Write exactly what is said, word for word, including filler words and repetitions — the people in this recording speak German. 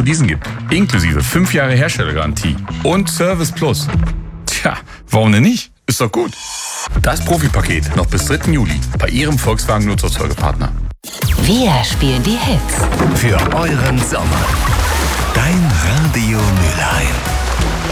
für diesen gibt. Inklusive fünf Jahre Herstellergarantie und Service Plus. Tja, warum denn nicht? Ist doch gut. Das Profipaket noch bis dritten Juli bei Ihrem Volkswagen Nutzfahrzeugepartner. Wir spielen die Hits für euren Sommer. Dein Radio Mülheim.